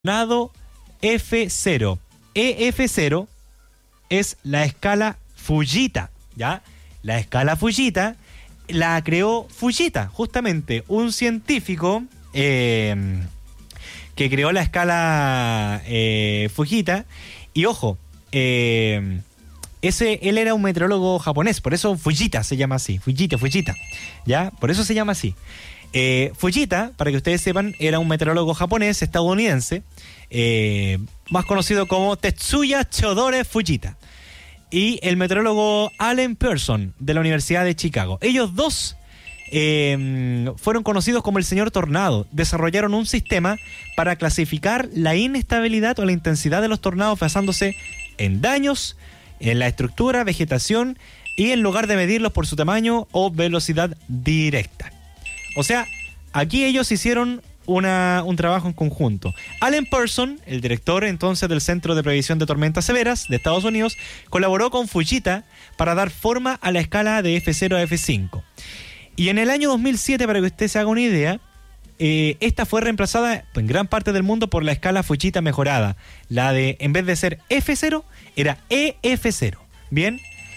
tornado F0. EF0 es la escala Fujita, ¿ya? La escala Fujita la creó Fujita, justamente, un científico que creó la escala Fujita. Y ojo, él era un meteorólogo japonés, por eso Fujita se llama así, Fujita, ¿ya? Por eso se llama así. Fujita, para que ustedes sepan, era un meteorólogo japonés estadounidense, más conocido como Tetsuya Chodore Fujita, y el meteorólogo Alan Pearson de la Universidad de Chicago. Ellos dos fueron conocidos como el señor tornado. Desarrollaron un sistema para clasificar la inestabilidad o la intensidad de los tornados basándose en daños, en la estructura, vegetación, y en lugar de medirlos por su tamaño o velocidad directa. O sea, aquí ellos hicieron un trabajo en conjunto. Alan Pearson, el director entonces del Centro de Previsión de Tormentas Severas de Estados Unidos, colaboró con Fujita para dar forma a la escala de F0 a F5. Y en el año 2007, para que usted se haga una idea, esta fue reemplazada en gran parte del mundo por la escala Fujita mejorada. La de, en vez de ser F0, era EF0. Bien,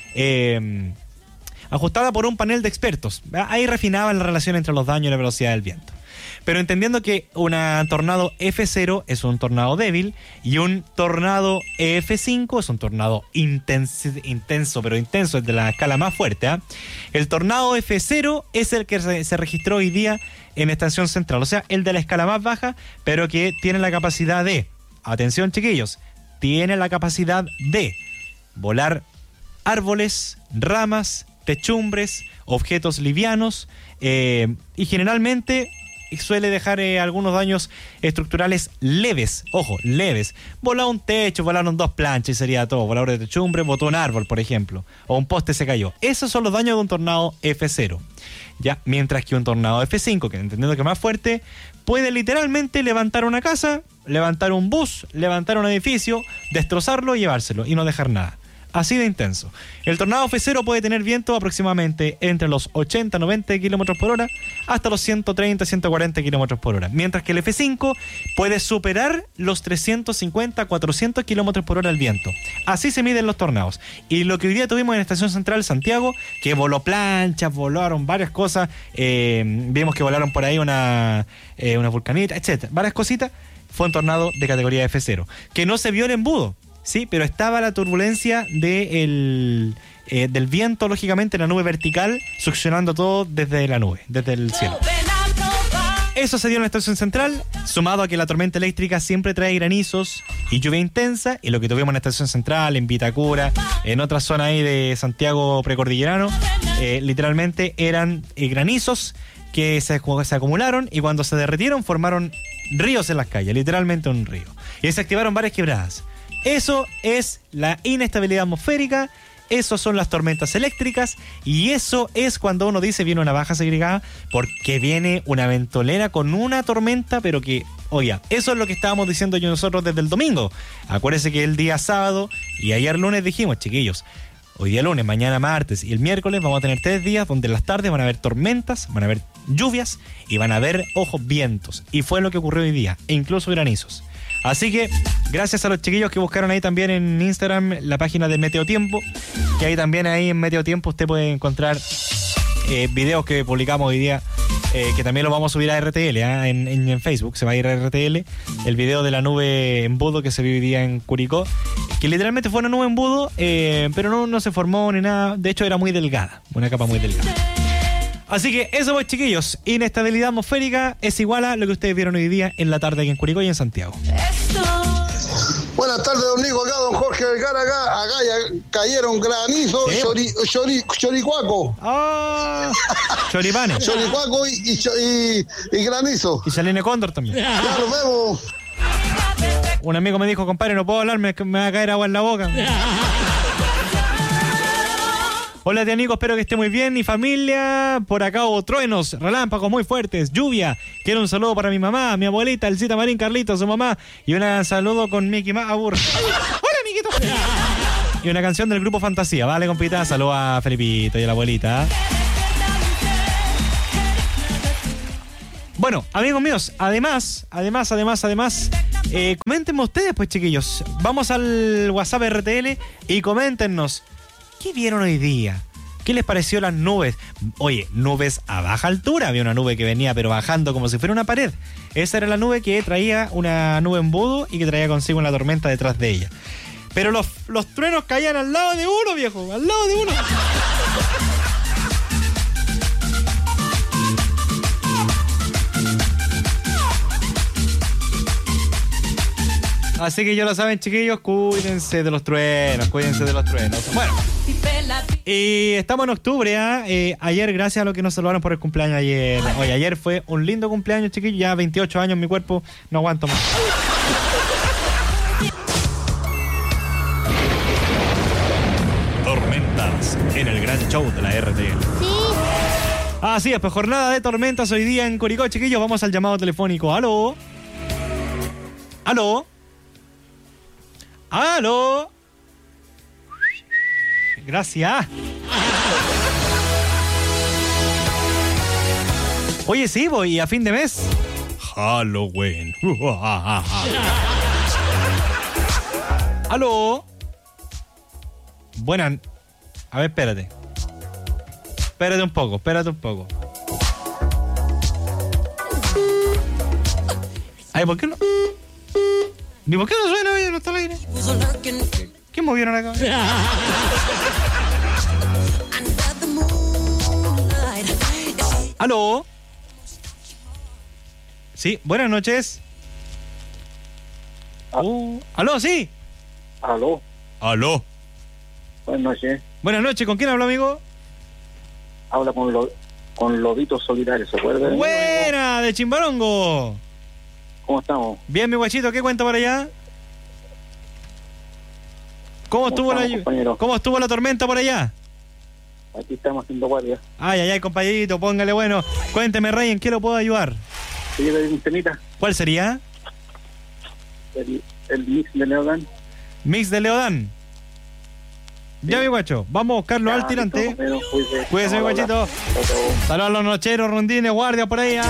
ajustada por un panel de expertos. Ahí refinaban la relación entre los daños y la velocidad del viento. Pero entendiendo que un tornado F0 es un tornado débil y un tornado F5 es un tornado intenso, pero intenso, es de la escala más fuerte, ¿eh? El tornado F0 es el que se registró hoy día en Estación Central, o sea, el de la escala más baja, pero que tiene la capacidad de, atención chiquillos, tiene la capacidad de volar árboles, ramas, techumbres, objetos livianos, y generalmente suele dejar algunos daños estructurales leves, ojo, leves. Voló un techo, volaron dos planchas y sería todo. Volador de techumbre, botó un árbol, por ejemplo, o un poste se cayó. Esos son los daños de un tornado F0, ¿ya? Mientras que un tornado F5, que entendiendo que es más fuerte, puede literalmente levantar una casa, levantar un bus, levantar un edificio, destrozarlo y llevárselo y no dejar nada. Así de intenso. El tornado F0 puede tener viento aproximadamente entre los 80-90 km por hora hasta los 130-140 km por hora. Mientras que el F5 puede superar los 350-400 km por hora el viento. Así se miden los tornados. Y lo que hoy día tuvimos en Estación Central Santiago, que voló planchas, volaron varias cosas. Vimos que volaron por ahí una vulcanita, etc. Varias cositas. Fue un tornado de categoría F0. Que no se vio el embudo. Sí, pero estaba la turbulencia del viento, lógicamente, en la nube vertical, succionando todo desde la nube, desde el cielo. Eso se dio en la Estación Central, sumado a que la tormenta eléctrica siempre trae granizos y lluvia intensa, y lo que tuvimos en la Estación Central, en Vitacura, en otra zona ahí de Santiago precordillerano, literalmente eran granizos que se acumularon y cuando se derritieron formaron ríos en las calles, literalmente un río. Y se activaron varias quebradas. Eso es la inestabilidad atmosférica, eso son las tormentas eléctricas, y eso es cuando uno dice viene una baja segregada, porque viene una ventolera con una tormenta, pero que, oiga, eso es lo que estábamos diciendo yo nosotros desde el domingo. Acuérdense que el día sábado y ayer lunes dijimos, chiquillos, hoy día lunes, mañana martes y el miércoles vamos a tener 3 días donde en las tardes van a haber tormentas, van a haber lluvias y van a haber, ojo, vientos. Y fue lo que ocurrió hoy día, e incluso granizos. Así que, gracias a los chiquillos que buscaron ahí también en Instagram la página de Meteotiempo, que ahí también ahí en Meteotiempo usted puede encontrar videos que publicamos hoy día, que también lo vamos a subir a RTL, en Facebook, se va a ir a RTL, el video de la nube embudo que se vio hoy día en Curicó, que literalmente fue una nube embudo, pero no se formó ni nada, de hecho era muy delgada, una capa muy delgada. Así que eso pues, chiquillos, inestabilidad atmosférica es igual a lo que ustedes vieron hoy día en la tarde aquí en Curicó y en Santiago. Buenas tardes, don Nico, acá don Jorge Vergara, acá ya cayeron granizo, choricuaco. ¡Ah! Choripanes. Choricuaco y granizo. Y Saline Cóndor también. Ya nos vemos. Un amigo me dijo, compadre, no puedo hablar, me va a caer agua en la boca. Hola, tía Nico, espero que esté muy bien. Mi familia, por acá hubo truenos, relámpagos muy fuertes, lluvia. Quiero un saludo para mi mamá, mi abuelita, Elcita Marín, Carlito, su mamá. Y un saludo con Mickey Mouse. Hola, amiguito. Y una canción del grupo Fantasía. Vale, compita, saludo a Felipito y a la abuelita. Bueno, amigos míos, además, Coméntenme ustedes, pues, chiquillos. Vamos al WhatsApp RTL y coméntenos. ¿Qué vieron hoy día? ¿Qué les pareció las nubes? Oye, nubes a baja altura. Había una nube que venía pero bajando como si fuera una pared. Esa era la nube que traía una nube embudo y que traía consigo una tormenta detrás de ella. Pero los truenos caían al lado de uno, viejo. Al lado de uno. Así que ya lo saben, chiquillos, cuídense de los truenos, Bueno, y estamos en octubre, ayer, gracias a los que nos saludaron por el cumpleaños ayer. Oye, ayer fue un lindo cumpleaños, chiquillos, ya 28 años, mi cuerpo no aguanto más. Tormentas en el gran show de la RTL. Sí. Así es, pues jornada de tormentas hoy día en Curicó, chiquillos. Vamos al llamado telefónico. ¿Aló? ¿Aló? ¡Aló! Gracias. Oye, sí, voy a fin de mes. Halloween. ¿Aló? Buenas. A ver, espérate. Espérate un poco. Ay, ¿por qué no? ¿Ni por qué no suena bien? No está al aire. ¿Qué movieron acá? ¿Aló? Sí, buenas noches. ¿Aló, sí? ¿Aló? Buenas noches. Buenas noches, ¿con quién hablo, amigo? Habla con Lobito Solidario, ¿se acuerda? ¡Buena! De Chimbarongo. ¿Cómo estamos? Bien, mi guachito, ¿qué cuenta por allá? ¿Cómo estuvo la tormenta por allá? Aquí estamos haciendo guardia. Ay, compañerito, póngale bueno. Cuénteme, Rey, ¿en qué lo puedo ayudar? ¿Sí, un temita? ¿Cuál sería? El mix de Leodán. Mix de Leodán. Sí. Ya, mi guacho, vamos a buscarlo al tirante. Cuídese, mi guachito. Saludos a los nocheros, rondines, guardia por ahí.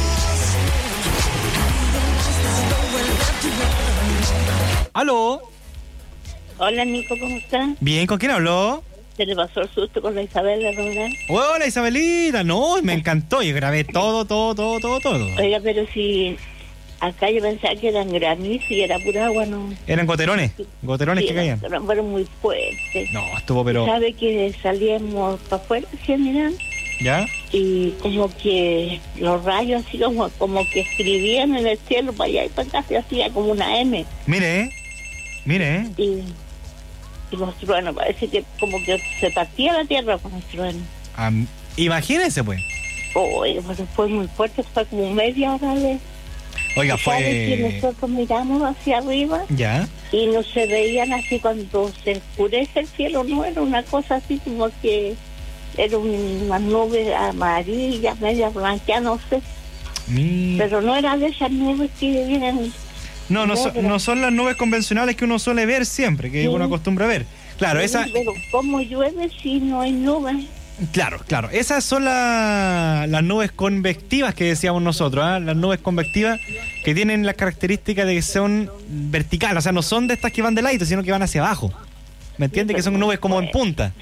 ¿Aló? Hola, Nico, ¿cómo estás? Bien, ¿con quién habló? Se le pasó el susto con la Isabela, ¿verdad? Hola, Isabelita. No, me encantó. Yo grabé todo. Oiga, pero si acá yo pensaba que eran granizo y era pura agua, ¿no? Eran goterones sí, que caían. Fueron muy fuertes. No, estuvo pero... ¿Sabe que salíamos para afuera, general? ¿Ya? Y como que los rayos así como que escribían en el cielo para allá y para acá, se hacía como una M. Mire. Y los truenos, parece que como que se partía la tierra con los truenos. Imagínese, pues. Oye, pues fue muy fuerte, fue como media hora de... Oiga, fue... Que nosotros miramos hacia arriba. Ya. Y no se veían así cuando se oscurece el cielo, no era una cosa así como que era una nube amarilla, media blanca, no sé. Pero no era de esas nubes que vienen... No son las nubes convencionales que uno suele ver siempre, que uno acostumbra a ver. Claro, esa... Pero ¿cómo llueve si no hay nubes? Claro. Esas son las nubes convectivas que decíamos nosotros, las nubes convectivas que tienen las características de que son verticales, o sea, no son de estas que van de ladito, sino que van hacia abajo. ¿Me entiendes? Que son nubes como en punta.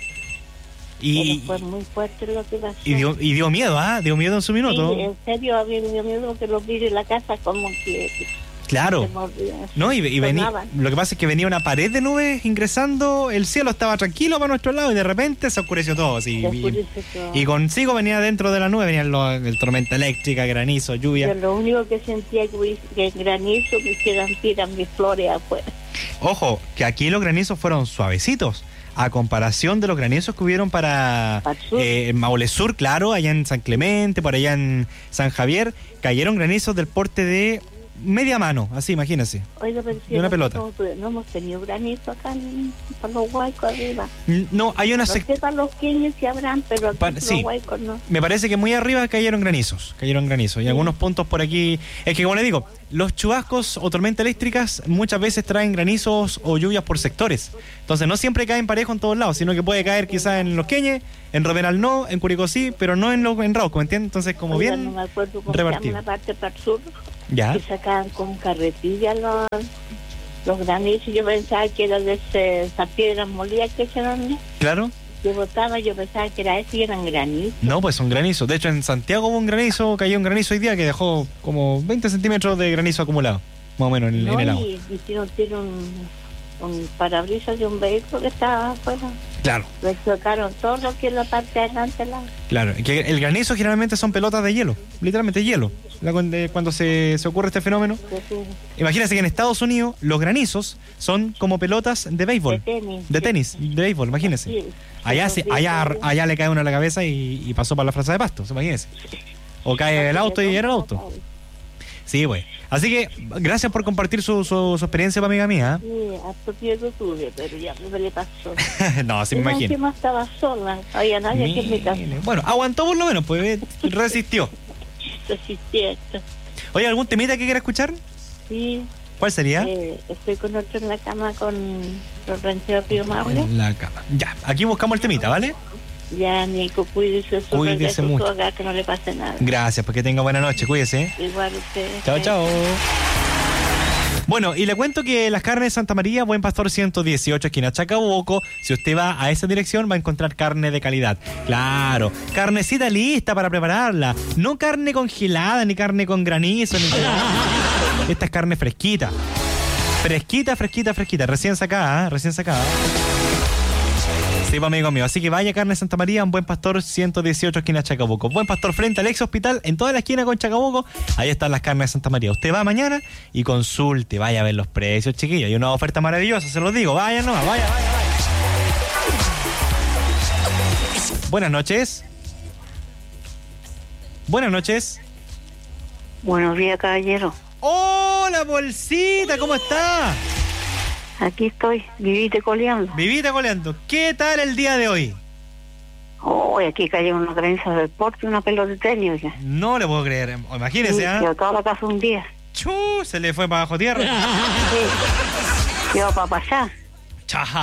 Y fue muy fuerte lo que pasó. Y dio miedo, dio miedo en su minuto. Sí, en serio, había miedo que los vidrios en la casa como que... Claro. No, y venía, lo que pasa es que venía una pared de nubes ingresando, el cielo estaba tranquilo para nuestro lado y de repente se oscureció todo. Así, y consigo venía dentro de la nube, venía el tormenta eléctrica, granizo, lluvia. Yo lo único que sentía que granizo me hicieran tirar mis flores afuera. Ojo, que aquí los granizos fueron suavecitos, a comparación de los granizos que hubieron para Maule Sur, claro, allá en San Clemente, por allá en San Javier, cayeron granizos del porte de media mano, así, imagínense. Oiga, pero si de una pelota. No hemos tenido granizo acá para los huaicos arriba. No, hay una sección. No sé para los queños si habrán, pero aquí los huaicos no. Me parece que muy arriba cayeron granizos. Y algunos puntos por aquí. Es que, como le digo, los chubascos o tormentas eléctricas muchas veces traen granizos o lluvias por sectores. Entonces, no siempre caen parejo en todos lados, sino que puede caer quizás en Los Queñes, en Romeral no, en Curicó sí, pero no en Rauco, ¿me entiendes? Entonces, como bien no me acuerdo cómo repartido. se llama la parte para el sur. Ya. que sacaban con carretilla los granizos. Yo pensaba que era de esas piedras molidas que echaron, Claro. que botaba, yo pensaba que era eso y eran granizos. No, pues son granizos. De hecho, en Santiago hubo un granizo, cayó un granizo hoy día que dejó como 20 centímetros de granizo acumulado, más o menos, en el agua. Y tiene un parabrisas de un vehículo que estaba afuera. Claro. Le chocaron todo lo que es la parte de adelante. Claro, que el granizo generalmente son pelotas de hielo, literalmente hielo. Cuando se ocurre este fenómeno. Imagínense que en Estados Unidos los granizos son como pelotas de béisbol. De tenis, de béisbol, imagínense. Sí. Allá le cae uno a la cabeza y pasó para la plaza de Pastos, imagínense. O cae el auto y era el auto. Sí, güey. Así que gracias por compartir su experiencia, amiga mía. Sí, hasta miedo tuve, pero ya me le pasó. No, sí me imagino. Encima estaba sola, no había nadie aquí en mi casa. Bueno, aguantó por lo menos, pues resistió. Resistiendo. Oye, ¿algún temita que quiera escuchar? Sí. ¿Cuál sería? Estoy con otro en la cama con los rancheros Pío Maule. En la cama. Ya, aquí buscamos el temita, ¿vale? Ya, Nico, Cuídese mucho. Hogar, que no le pase nada. Gracias, pues que tenga buena noche, cuídese. Igual usted. Chao, chao. Bueno, y le cuento que las carnes de Santa María, Buen Pastor 118, esquina Chacabuco, si usted va a esa dirección va a encontrar carne de calidad. Claro, carnecita lista para prepararla. No carne congelada, ni carne con granizo, ni nada. Esta es carne fresquita. Fresquita, recién sacada, Sí, pues, amigo mío. Así que vaya Carne Santa María, en Buen Pastor 118, esquina Chacabuco. Buen Pastor frente al ex hospital, en toda la esquina con Chacabuco. Ahí están las carnes de Santa María. Usted va mañana y consulte, vaya a ver los precios, chiquillos. Hay una oferta maravillosa, se los digo. Vaya nomás, vaya. Buenas noches. Buenos días, caballero. ¡Hola, bolsita! ¿Cómo está? Aquí estoy, vivite coleando. ¿Qué tal el día de hoy? Oh, aquí cayó una creencia de deporte y una pelota de tenis. Oiga. No le puedo creer. Imagínese, ¿ah? Quedó toda la casa un día. Se le fue para abajo tierra. Sí. Quedó para pasar. Chaja.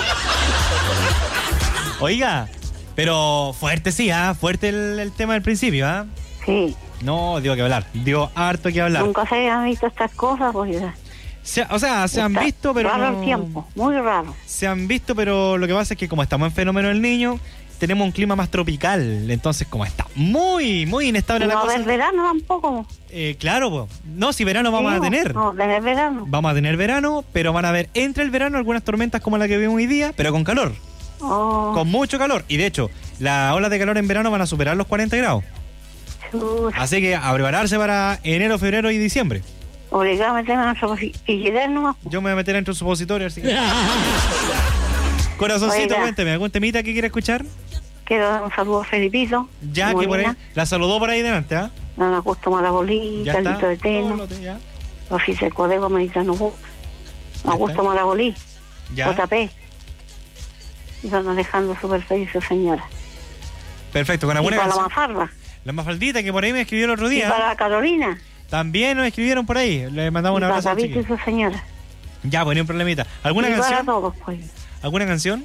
Oiga, pero fuerte sí, fuerte el tema del principio, Sí. No, dio que hablar, dio harto que hablar. Nunca se habían visto estas cosas, pues. Se han visto, pero raro no... el tiempo, muy raro. Se han visto, pero lo que pasa es que como estamos en fenómeno del Niño, tenemos un clima más tropical. Entonces, como está muy, muy inestable la cosa... No va a haber verano tampoco. Claro, pues. No, si verano vamos a tener. No, tener verano. Vamos a tener verano, pero van a haber entre el verano algunas tormentas como la que vimos hoy día, pero con calor. Oh. Con mucho calor. Y de hecho, las olas de calor en verano van a superar los 40 grados. Así que a prepararse para enero, febrero y diciembre. Obligado a meterme en nuestro frigider nomás. Yo me voy a meter dentro del supositorio, así que... Corazoncito, Oiga. cuénteme, ¿algún temita que quiera escuchar? Quiero dar un saludo a Felipito. Ya, Molina. que por ahí, la saludó por ahí delante, ¿ah? Don Augusto Malabolí, Ya está. Carlito de Teno, Ya. Oficial Codego Meditano Augusto Malabolí, Ya. JP. Y don Alejandro Super feliz, su señora. Perfecto, con Y alguna para la canción. Mafarra. La Mafaldita que por ahí me escribió el otro Y día. para Carolina. También nos escribieron por ahí. Le mandamos Y un para abrazo. David y su señora. Ya, pues ni un problemita. ¿Alguna y para canción? todos, pues. ¿Alguna canción?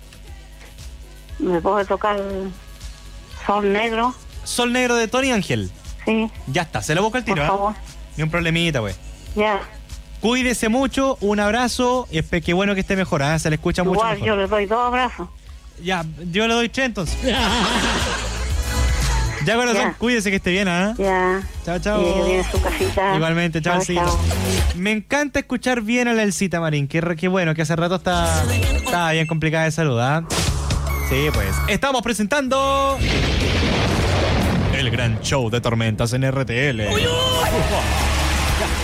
Me puedo tocar Sol Negro. Sol Negro de Tony Ángel. Sí, Ya está, se lo busco al por tiro, favor. Ni un problemita, pues. Ya. Cuídese mucho, un abrazo. Y qué bueno que esté mejor, se le escucha mucho Igual mejor. yo le doy 2 abrazos. Ya, yo le doy 3 entonces. Ya, corazón, Ya. cuídese que esté bien, Ya. Chao, chao. Y que viene su casita. Igualmente, chao, Elcita. Me encanta escuchar bien a la Elcita Marín. Qué bueno, que hace rato estaba bien complicada de salud, Sí, pues. Estamos presentando el gran show de tormentas en RTL.